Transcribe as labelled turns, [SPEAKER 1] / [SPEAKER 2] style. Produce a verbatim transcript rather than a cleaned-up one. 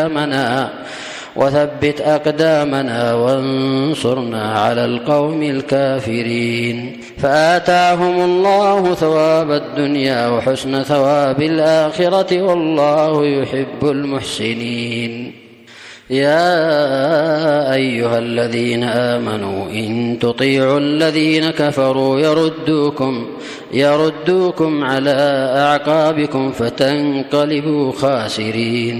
[SPEAKER 1] أقدامنا وثبت أقدامنا وانصرنا على القوم الكافرين. فآتاهم الله ثواب الدنيا وحسن ثواب الآخرة والله يحب المحسنين. يا أيها الذين آمنوا إن تطيعوا الذين كفروا يردوكم يردوكم على أعقابكم فتنقلبوا خاسرين.